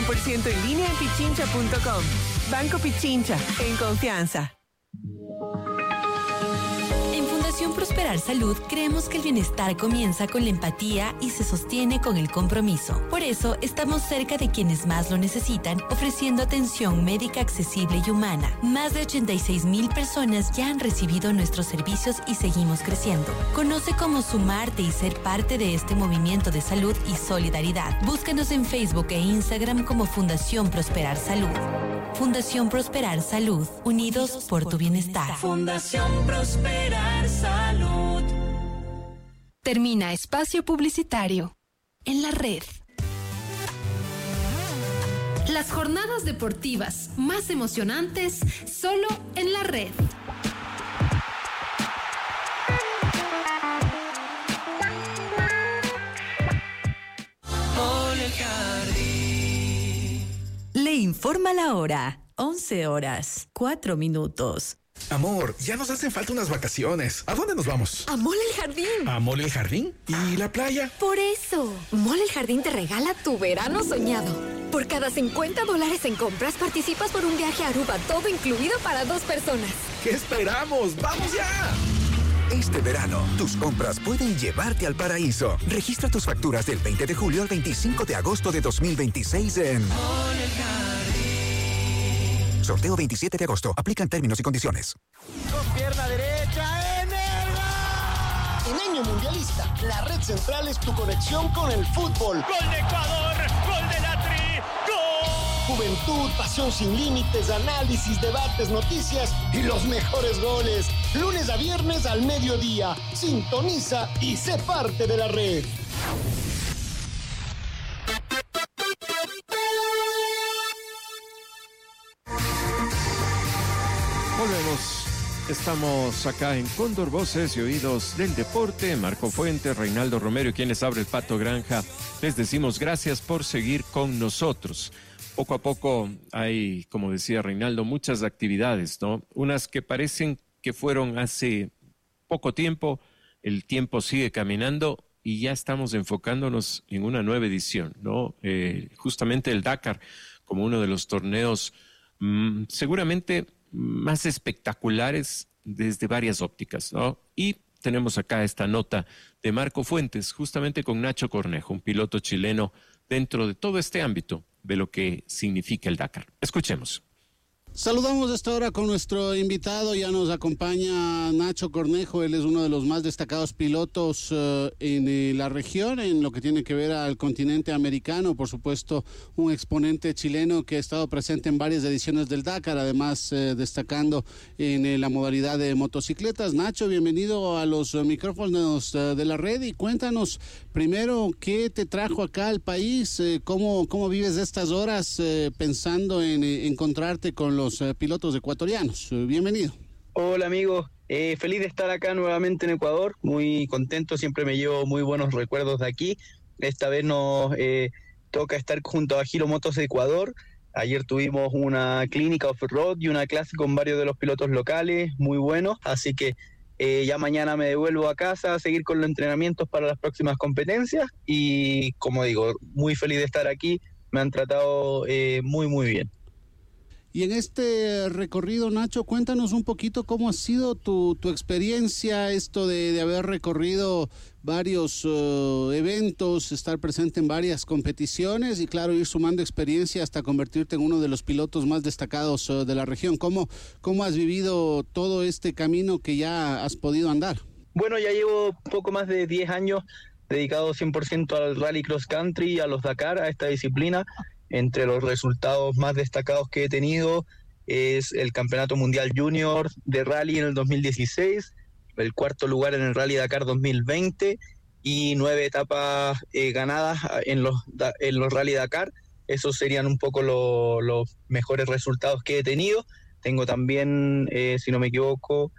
100% en línea en pichincha.com. Banco Pichincha, en confianza. En Fundación Prosperar Salud creemos que el bienestar comienza con la empatía y se sostiene con el compromiso. Por eso estamos cerca de quienes más lo necesitan, ofreciendo atención médica accesible y humana. Más de 86,000 personas ya han recibido nuestros servicios y seguimos creciendo. Conoce cómo sumarte y ser parte de este movimiento de salud y solidaridad. Búscanos en Facebook e Instagram como Fundación Prosperar Salud. Fundación Prosperar Salud, unidos por tu bienestar. Fundación Prosperar Salud. Termina espacio publicitario. En la red. Las jornadas deportivas más emocionantes solo en la red. Le informa la hora. 11:04. Amor, ya nos hacen falta unas vacaciones. ¿A dónde nos vamos? A Mall El Jardín. ¿A Mall El Jardín? ¿Y la playa? Por eso, Mall El Jardín te regala tu verano soñado. Por cada $50 en compras participas por un viaje a Aruba, todo incluido para 2 personas. ¿Qué esperamos? ¡Vamos ya! Este verano, tus compras pueden llevarte al paraíso. Registra tus facturas del 20 de julio al 25 de agosto de 2026 en Mall El Jardín. Sorteo 27 de agosto. Aplican términos y condiciones. Con pierna derecha en el gol. En año mundialista, la Red Central es tu conexión con el fútbol. Gol de Ecuador, gol de la Tri, gol. Juventud, pasión sin límites, análisis, debates, noticias y los mejores goles. Lunes a viernes al mediodía. Sintoniza y sé parte de la red. Volvemos. Estamos acá en Cóndor, Voces y Oídos del Deporte. Marco Fuentes, Reinaldo Romero y quienes abre el Pato Granja. Les decimos gracias por seguir con nosotros. Poco a poco hay, como decía Reinaldo, muchas actividades, ¿no? Unas que parecen que fueron hace poco tiempo. El tiempo sigue caminando y ya estamos enfocándonos en una nueva edición, ¿no? Justamente el Dakar como uno de los torneos seguramente más espectaculares desde varias ópticas, ¿no? Y tenemos acá esta nota de Marco Fuentes, justamente con Nacho Cornejo, un piloto chileno dentro de todo este ámbito de lo que significa el Dakar. Escuchemos. Saludamos a esta hora con nuestro invitado, ya nos acompaña Nacho Cornejo, él es uno de los más destacados pilotos en la región, en lo que tiene que ver al continente americano, por supuesto un exponente chileno que ha estado presente en varias ediciones del Dakar, además destacando en la modalidad de motocicletas. Nacho, bienvenido a los micrófonos de la red y cuéntanos primero qué te trajo acá al país, cómo vives estas horas pensando en encontrarte con los pilotos ecuatorianos. Bienvenido. Hola amigos, feliz de estar acá nuevamente en Ecuador, muy contento, siempre me llevo muy buenos recuerdos de aquí. Esta vez nos toca estar junto a Giro Motos de Ecuador. Ayer tuvimos una clínica off-road y una clase con varios de los pilotos locales, muy buenos, así que ya mañana me devuelvo a casa a seguir con los entrenamientos para las próximas competencias y como digo, muy feliz de estar aquí, me han tratado muy bien. Y en este recorrido, Nacho, cuéntanos un poquito cómo ha sido tu experiencia, esto de haber recorrido varios eventos, estar presente en varias competiciones y claro, ir sumando experiencia hasta convertirte en uno de los pilotos más destacados de la región. ¿Cómo has vivido todo este camino que ya has podido andar? Bueno, ya llevo poco más de 10 años dedicado 100% al rally cross country, a los Dakar, a esta disciplina. Entre los resultados más destacados que he tenido es el Campeonato Mundial Junior de Rally en el 2016, el 4º lugar en el Rally Dakar 2020 y 9 etapas ganadas en los Rally Dakar. Esos serían un poco los mejores resultados que he tenido. Tengo también, si no me equivoco,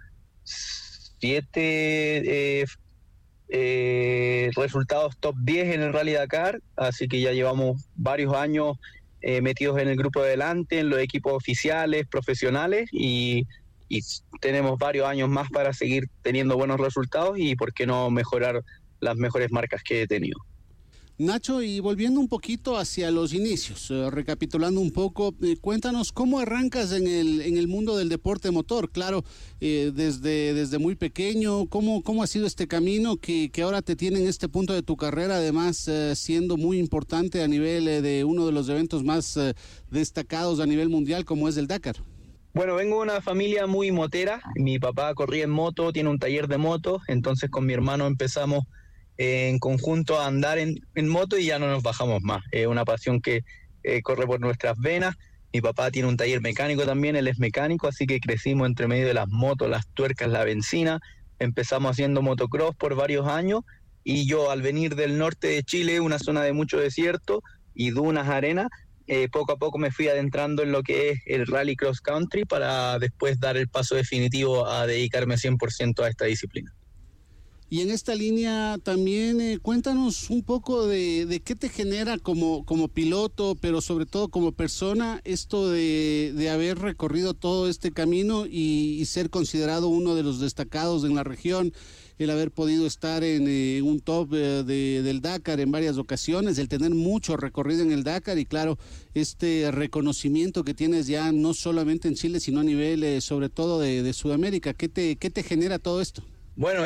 7 resultados top 10 en el Rally Dakar, así que ya llevamos varios años metidos en el grupo de delante, en los equipos oficiales, profesionales y tenemos varios años más para seguir teniendo buenos resultados y por qué no mejorar las mejores marcas que he tenido. Nacho, y volviendo un poquito hacia los inicios, recapitulando un poco, cuéntanos cómo arrancas en el mundo del deporte motor. Claro, desde muy pequeño, ¿cómo ha sido este camino que ahora te tiene en este punto de tu carrera, además siendo muy importante a nivel de uno de los eventos más destacados a nivel mundial como es el Dakar? Bueno, vengo de una familia muy motera. Mi papá corría en moto, tiene un taller de moto, entonces con mi hermano empezamos en conjunto a andar en moto y ya no nos bajamos más. Es una pasión que corre por nuestras venas. Mi papá tiene un taller mecánico también, él es mecánico, así que crecimos entre medio de las motos, las tuercas, la benzina. Empezamos haciendo motocross por varios años y yo, al venir del norte de Chile, una zona de mucho desierto y dunas, arena, poco a poco me fui adentrando en lo que es el rally cross country para después dar el paso definitivo a dedicarme 100% a esta disciplina. Y en esta línea también cuéntanos un poco de qué te genera como piloto, pero sobre todo como persona, esto de haber recorrido todo este camino y ser considerado uno de los destacados en la región, el haber podido estar en un top del Dakar en varias ocasiones, el tener mucho recorrido en el Dakar y claro, este reconocimiento que tienes ya no solamente en Chile, sino a nivel sobre todo de Sudamérica. ¿Qué te genera todo esto? Bueno,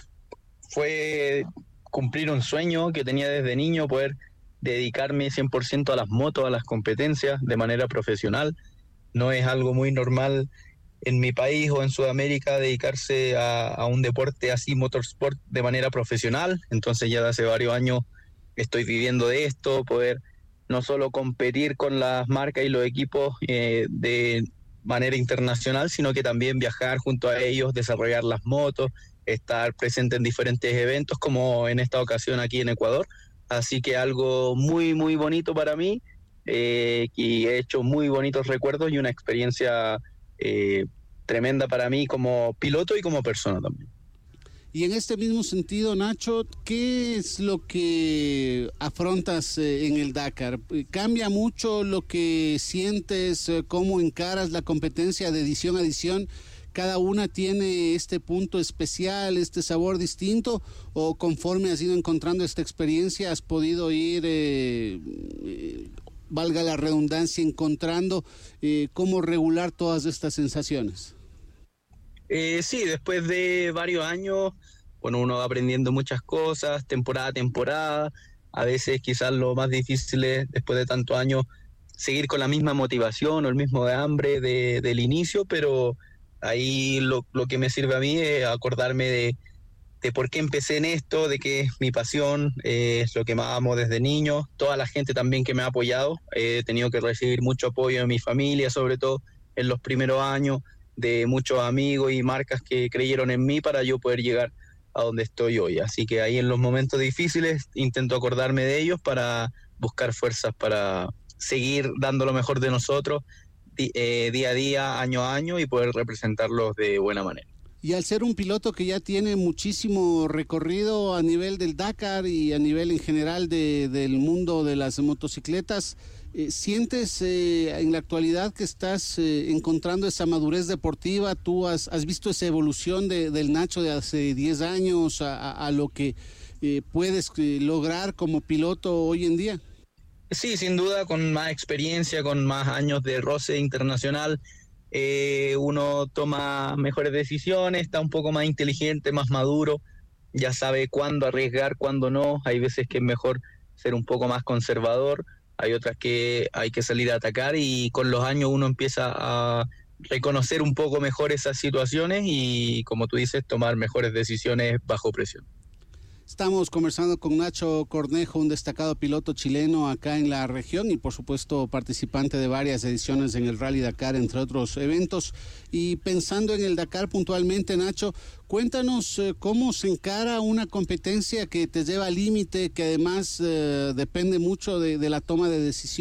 fue cumplir un sueño que tenía desde niño, poder dedicarme 100% a las motos, a las competencias de manera profesional. No es algo muy normal en mi país o en Sudamérica dedicarse a un deporte así, motorsport, de manera profesional. Entonces ya de hace varios años estoy viviendo de esto, poder no solo competir con las marcas y los equipos de manera internacional, sino que también viajar junto a ellos, desarrollar las motos, estar presente en diferentes eventos como en esta ocasión aquí en Ecuador. Así que algo muy, muy bonito para mí y he hecho muy bonitos recuerdos y una experiencia tremenda para mí como piloto y como persona también. Y en este mismo sentido, Nacho, ¿qué es lo que afrontas en el Dakar? ¿Cambia mucho lo que sientes, cómo encaras la competencia de edición a edición? ¿Cada una tiene este punto especial, este sabor distinto? ¿O conforme has ido encontrando esta experiencia, has podido ir, valga la redundancia, encontrando cómo regular todas estas sensaciones? Sí, después de varios años, bueno, uno va aprendiendo muchas cosas, temporada a temporada. A veces quizás lo más difícil es, después de tantos años, seguir con la misma motivación o el mismo hambre del inicio, pero ahí lo que me sirve a mí es acordarme de por qué empecé en esto, de que es mi pasión, es lo que más amo desde niño. Toda la gente también que me ha apoyado, he tenido que recibir mucho apoyo de mi familia, sobre todo en los primeros años, de muchos amigos y marcas que creyeron en mí para yo poder llegar a donde estoy hoy. Así que ahí en los momentos difíciles intento acordarme de ellos para buscar fuerzas para seguir dando lo mejor de nosotros día a día, año a año y poder representarlos de buena manera. Y al ser un piloto que ya tiene muchísimo recorrido a nivel del Dakar y a nivel en general del mundo de las motocicletas, ¿sientes en la actualidad que estás encontrando esa madurez deportiva? ¿Tú has visto esa evolución del Nacho de hace 10 años a lo que puedes lograr como piloto hoy en día? Sí, sin duda, con más experiencia, con más años de roce internacional, uno toma mejores decisiones, está un poco más inteligente, más maduro, ya sabe cuándo arriesgar, cuándo no. Hay veces que es mejor ser un poco más conservador, hay otras que hay que salir a atacar y con los años uno empieza a reconocer un poco mejor esas situaciones y, como tú dices, tomar mejores decisiones bajo presión. Estamos conversando con Nacho Cornejo, un destacado piloto chileno acá en la región y por supuesto participante de varias ediciones en el Rally Dakar, entre otros eventos. Y pensando en el Dakar puntualmente, Nacho, cuéntanos cómo se encara una competencia que te lleva al límite, que además depende mucho de la toma de decisiones.